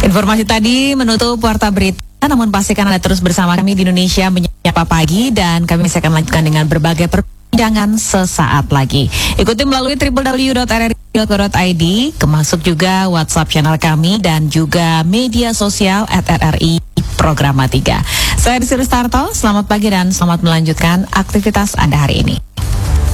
Informasi tadi menutup Warta Berita, namun pastikan Anda terus bersama kami di Indonesia Menyapa Pagi, dan kami masih akan lanjutkan dengan berbagai perbincangan sesaat lagi. Ikuti melalui www.rri.co.id, termasuk juga WhatsApp channel kami dan juga media sosial @RRI Programa 3. Saya Desi Rustarto, selamat pagi dan selamat melanjutkan aktivitas Anda hari ini.